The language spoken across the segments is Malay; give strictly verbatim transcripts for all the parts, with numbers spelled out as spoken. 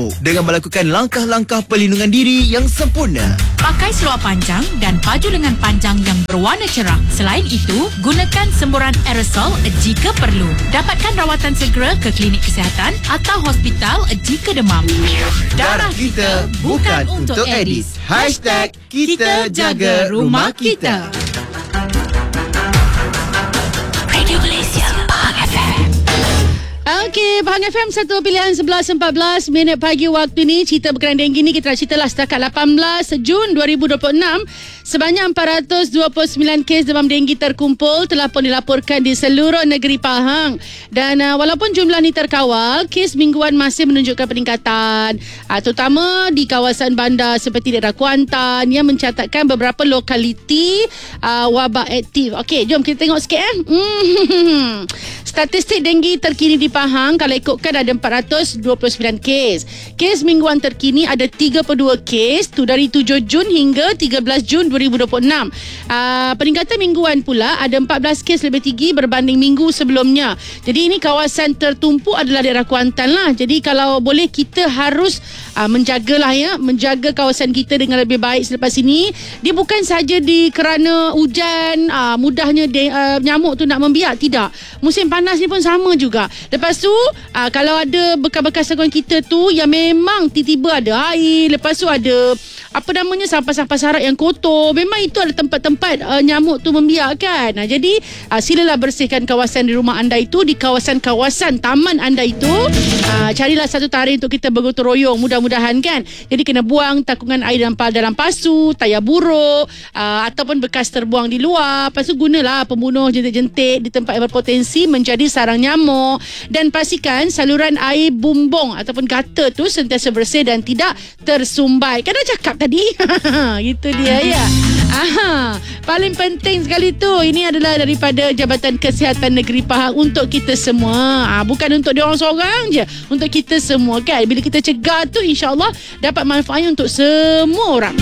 dengan melakukan langkah-langkah perlindungan diri yang sempurna. Pakai seluar panjang dan baju lengan panjang yang berwarna cerah. Selain itu, gunakan semburan aerosol jika perlu. Dapatkan rawatan segera ke klinik kesihatan atau hospital jika demam. Darah kita bukan untuk Edis. Hashtag kita jaga rumah kita. Radio Malaysia, Pahang F M. Okey, Pahang F M satu pilihan sebelas empat belas minit pagi waktu ni. Cerita berkenaan denggi ni kita nak cerita lah setakat lapan belas Jun dua ribu dua puluh enam. Sebanyak empat ratus dua puluh sembilan kes demam denggi terkumpul telah pun dilaporkan di seluruh negeri Pahang. Dan uh, walaupun jumlah ni terkawal, kes mingguan masih menunjukkan peningkatan. Uh, terutama di kawasan bandar seperti daerah Kuantan yang mencatatkan beberapa lokaliti uh, wabak aktif. Okey, jom kita tengok sikit eh. Hmm. Statistik denggi terkini di Pahang kalau ikutkan ada empat ratus dua puluh sembilan kes. Kes mingguan terkini ada tiga puluh dua kes tu dari tujuh Jun hingga tiga belas Jun dua ribu dua puluh enam. Uh, peningkatan mingguan pula ada empat belas kes lebih tinggi berbanding minggu sebelumnya. Jadi ini kawasan tertumpu adalah daerah Kuantan lah. Jadi kalau boleh kita harus uh, menjagalah ya, menjaga kawasan kita dengan lebih baik selepas ini. Dia bukan saja di kerana hujan uh, mudahnya de, uh, nyamuk tu nak membiak, tidak. Musim panas ni pun sama juga. Lepas tu uh, kalau ada bekas-bekas lingkungan kita tu yang memang tiba-tiba ada air, lepas tu ada apa namanya sampah-sampah sarat yang kotor, memang itu ada tempat-tempat uh, nyamuk tu membiak kan. Nah, jadi uh, silalah bersihkan kawasan di rumah anda itu, di kawasan-kawasan taman anda itu. Uh, carilah satu tarikh untuk kita bergotong royong, mudah-mudahan kan. Jadi kena buang takungan air dalam, dalam pasu, tayar buruk uh, ataupun bekas terbuang di luar. Lepas tu gunalah pembunuh jentik-jentik di tempat yang berpotensi menjadi sarang nyamuk. Dan pastikan saluran air bumbung ataupun gutter tu sentiasa bersih dan tidak tersumbat. Kan dah cakap tadi. Gitu dia ya. Aha, paling penting sekali tu, ini adalah daripada Jabatan Kesihatan Negeri Pahang untuk kita semua. Ha, bukan untuk dia orang seorang je, untuk kita semua kan. Bila kita cegah tu, insya-Allah dapat manfaatnya untuk semua orang.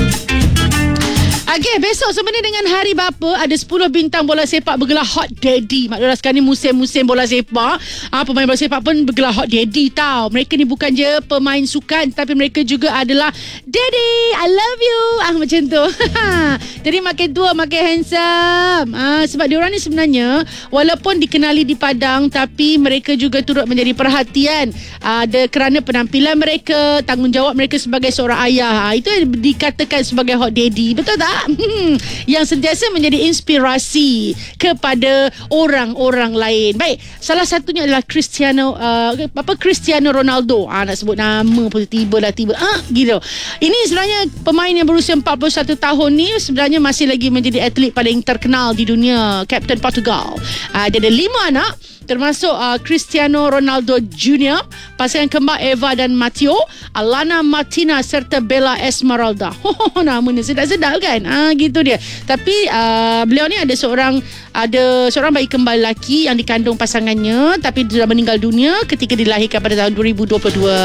Okey, besok sebenarnya dengan Hari Bapa ada sepuluh bintang bola sepak bergelar Hot Daddy. Maklumlah sekarang ni musim-musim bola sepak. Ah, pemain bola sepak pun bergelar Hot Daddy tau. Mereka ni bukan je pemain sukan, tapi mereka juga adalah Daddy, I love you. Ah, macam tu. Jadi makin tua makin handsome. Ah, sebab diorang ni sebenarnya walaupun dikenali di Padang, tapi mereka juga turut menjadi perhatian ah, ada kerana penampilan mereka, tanggungjawab mereka sebagai seorang ayah. Ah, itu yang dikatakan sebagai Hot Daddy. Betul tak? Hmm, yang sentiasa menjadi inspirasi kepada orang-orang lain. Baik, salah satunya adalah Cristiano uh, apa Cristiano Ronaldo. Ah, nak sebut nama pun tiba lah tiba. Ah, gitu. Ini sebenarnya pemain yang berusia empat puluh satu tahun ni sebenarnya masih lagi menjadi atlet paling terkenal di dunia, Kapten Portugal. Ah, dia ada lima anak, termasuk uh, Cristiano Ronaldo Junior, pasangan kembar Eva dan Matteo, Alana Martina serta Bella Esmeralda. Oh, namanya sedap-sedap kan? Ah, gitu dia. Tapi uh, beliau ni ada seorang ada seorang bayi kembar lelaki yang dikandung pasangannya, tapi sudah meninggal dunia ketika dilahirkan pada tahun dua ribu dua puluh dua.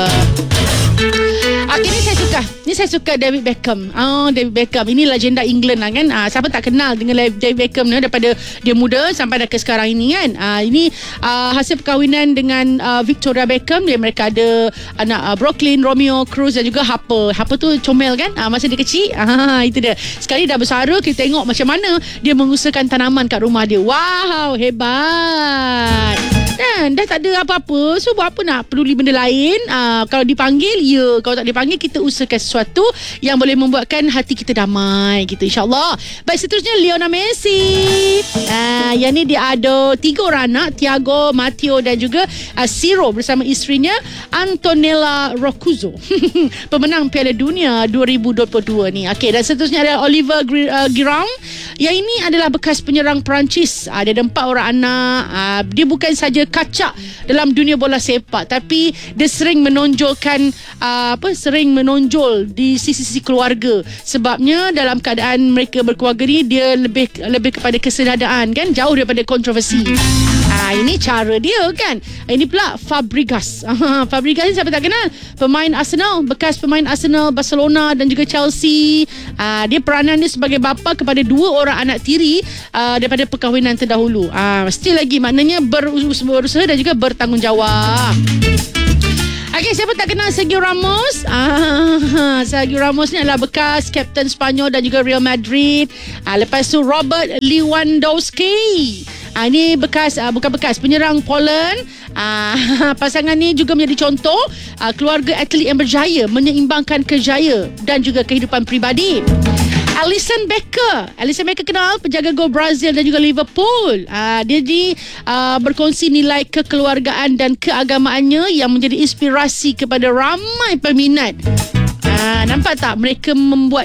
Okay, ni saya suka. Ni saya suka David Beckham. Oh, David Beckham. Ini legenda England lah kan. Ah, siapa tak kenal dengan David Beckham ni daripada dia muda sampai dah ke sekarang ini kan. Ah, ini ah, hasil perkahwinan dengan ah, Victoria Beckham. Dia mereka ada anak ah, Brooklyn, Romeo, Cruz dan juga Harper. Harper tu comel kan. Ah, masa dia kecil. Ah, itu dia. Sekali dah besar, kita tengok macam mana dia mengusahakan tanaman kat rumah dia. Wow, hebat. Dan dah tak ada apa-apa, so buat apa nak peduli benda lain. Aa, kalau dipanggil, ya. Kalau tak dipanggil, kita usahakan sesuatu yang boleh membuatkan hati kita damai gitu, insyaAllah. Baik, seterusnya Lionel Messi. Aa, yang ni dia ada tiga orang anak, Thiago, Matteo dan juga uh, Ciro bersama isterinya Antonella Roccuzzo. Pemenang Piala Dunia dua ribu dua puluh dua ni. Okey, dan seterusnya adalah Oliver Giroud. Yang ini adalah bekas penyerang Perancis. Aa, dia ada empat orang anak. Aa, dia bukan saja kacak dalam dunia bola sepak, tapi dia sering menonjolkan uh, apa sering menonjol di sisi-sisi keluarga. Sebabnya dalam keadaan mereka berkeluarga ni, dia lebih lebih kepada kesedadaan kan, jauh daripada kontroversi. Ah, ini cara dia kan. Ini pula Fabregas. Ah, Fabregas ni siapa tak kenal? Pemain Arsenal, bekas pemain Arsenal, Barcelona dan juga Chelsea. Ah, dia peranan dia sebagai bapa kepada dua orang anak tiri uh, daripada perkahwinan terdahulu. Ah, still lagi maknanya berusaha dan juga bertanggungjawab. Okey, siapa tak kenal Sergio Ramos? Ah, Sergio Ramos ni adalah bekas Kapten Sepanyol dan juga Real Madrid. Ah, lepas tu Robert Lewandowski. Ah, ini bekas ah, bukan bekas penyerang Poland. Ah, pasangan ni juga menjadi contoh ah, keluarga atlet yang berjaya menyeimbangkan kejaya dan juga kehidupan peribadi. Alisson Becker. Alisson Becker kenal penjaga gol Brazil dan juga Liverpool. Ah, dia di ah, berkongsi nilai kekeluargaan dan keagamaannya yang menjadi inspirasi kepada ramai peminat. Ah, nampak tak mereka membuat